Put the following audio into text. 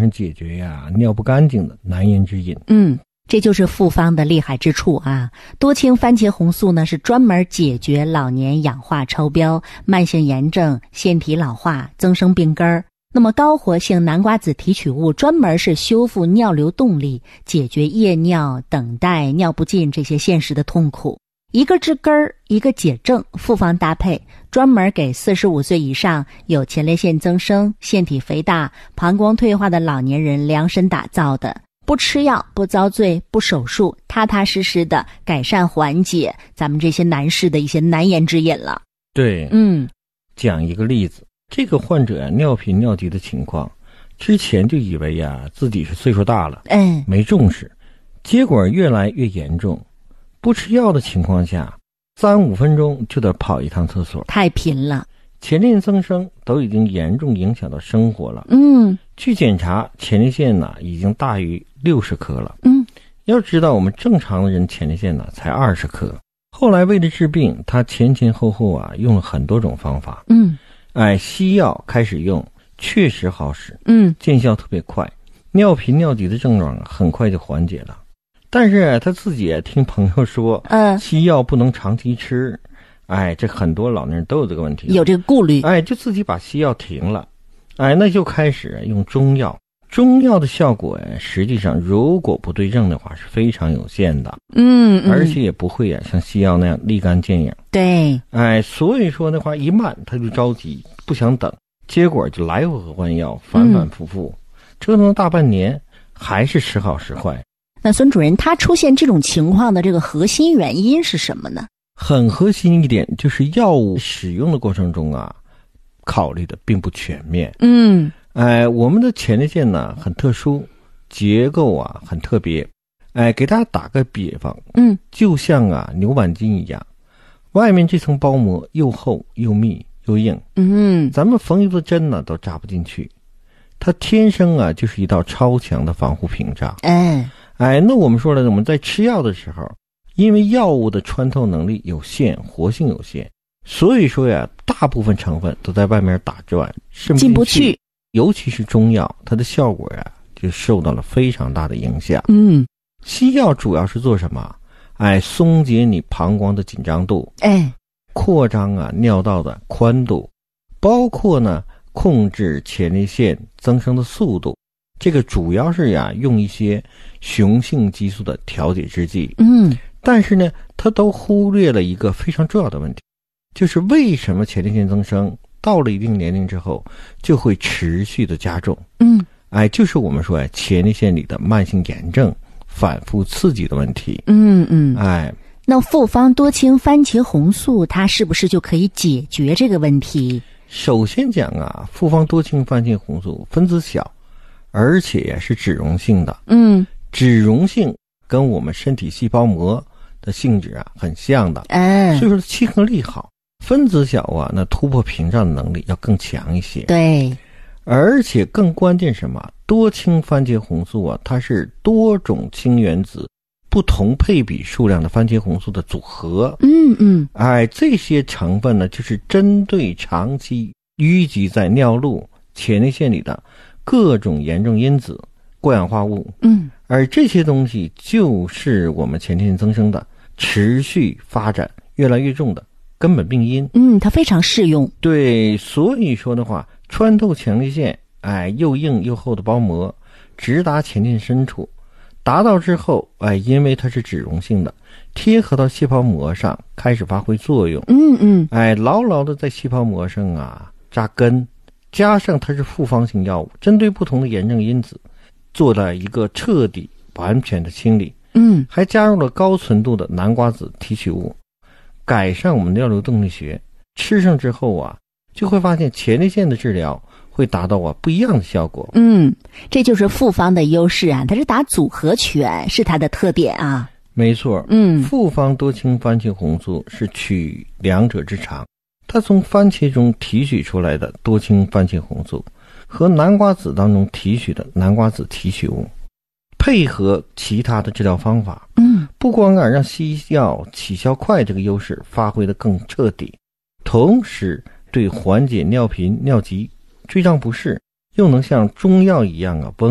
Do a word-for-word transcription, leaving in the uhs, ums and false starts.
上解决呀尿不干净的难言之隐。 嗯，这就是复方的厉害之处啊！多氢番茄红素呢，是专门解决老年氧化超标、慢性炎症、腺体老化、增生病根儿。那么高活性南瓜子提取物专门是修复尿流动力，解决夜尿、等待、尿不尽这些现实的痛苦。一个治根儿，一个解症，复方搭配，专门给四十五岁以上有前列腺增生、腺体肥大、膀胱退化的老年人量身打造的。不吃药，不遭罪，不手术，踏踏实实的改善缓解咱们这些男士的一些难言之隐了。 对， 嗯， 讲一个例子，这个患者呀、啊、尿频尿急的情况，之前就以为呀、啊、自己是岁数大了， 嗯， 没重视，结果越来越严重。不吃药的情况下，三五分钟就得跑一趟厕所， 太频了。 前列腺增生都已经严重影响到生活了。 嗯， 去检查前列腺呢已经大于六十颗了。 嗯， 要知道我们正常的人前列腺呢才二十颗。后来为了治病，他前前后后啊用了很多种方法。 嗯， 哎，西药开始用，确实好使。 嗯， 见效特别快，尿频尿急的症状啊很快就缓解了。但是他自己听朋友说， 嗯， 西药不能长期吃。哎，这很多老年人都有这个问题， 有这个顾虑。 哎，就自己把西药停了，哎，那就开始用中药。中药的效果呀，实际上如果不对症的话是非常有限的。 嗯，嗯而且也不会呀像西药那样立竿见影。 对， 哎，所以说的话一慢他就着急，不想等，结果就来回换药，反反复复，嗯、折腾了大半年，还是时好时坏。 那孙主任，他出现这种情况的这个核心原因是什么呢？ 很核心一点就是药物使用的过程中啊，考虑的并不全面。 嗯， 哎，我们的前列腺呢很特殊，结构啊很特别。哎，给大家打个比方， 嗯， 就像啊牛板筋一样，外面这层包膜又厚又密又硬， 嗯， 咱们缝一个针呢都扎不进去，它天生啊就是一道超强的防护屏障。 哎， 哎，那我们说了，我们在吃药的时候，因为药物的穿透能力有限，活性有限，所以说呀，大部分成分都在外面打转， 进不去。 尤其是中药，它的效果呀就受到了非常大的影响。 嗯， 西药主要是做什么？哎，松解你膀胱的紧张度， 哎， 扩张啊尿道的宽度，包括呢控制前列腺增生的速度。这个主要是呀用一些雄性激素的调节制剂。 嗯， 但是呢，它都忽略了一个非常重要的问题，就是为什么前列腺增生到了一定年龄之后就会持续的加重？ 嗯， 哎，就是我们说哎前列腺里的慢性炎症反复刺激的问题。 嗯嗯， 哎， 那复方多氢番茄红素它是不是就可以解决这个问题？ 首先讲啊，复方多氢番茄红素分子小，而且也是脂溶性的。 嗯， 脂溶性跟我们身体细胞膜的性质啊很像的， 哎， 所以说亲和力好。分子小啊，那突破屏障的能力要更强一些。 对， 而且更关键什么？多氢番茄红素啊，它是多种氢原子不同配比数量的番茄红素的组合。 嗯嗯， 哎，这些成分呢，就是针对长期淤积在尿路、前列腺里的各种炎症因子、过氧化物。 嗯， 而这些东西就是我们前列腺增生的持续发展越来越重的根本病因。 嗯，它非常适用。 对，所以说的话，穿透前列腺，哎，又硬又厚的包膜，直达前列腺深处，达到之后，哎，因为它是脂溶性的，贴合到细胞膜上，开始发挥作用。 嗯嗯， 哎，牢牢的在细胞膜上啊扎根，加上它是复方性药物，针对不同的炎症因子，做了一个彻底完全的清理。 嗯， 还加入了高纯度的南瓜子提取物，改善我们尿流动力学。吃上之后啊，就会发现前列腺的治疗会达到啊不一样的效果。 嗯，这就是复方的优势啊，它是打组合拳，是它的特点啊。 没错， 嗯， 复方多氢番茄红素是取两者之长，它从番茄中提取出来的多氢番茄红素和南瓜子当中提取的南瓜子提取物，配合其他的治疗方法， 嗯， 不光啊让西药起效快这个优势发挥得更彻底，同时对缓解尿频、尿急、坠胀不适，又能像中药一样啊温